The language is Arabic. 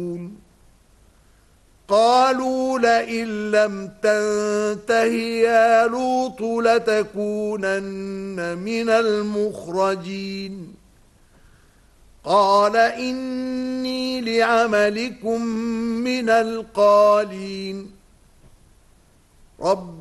قالوا لئن لم تنته يا لوط لتكونن من المخرجين قال إني لعملكم من القالين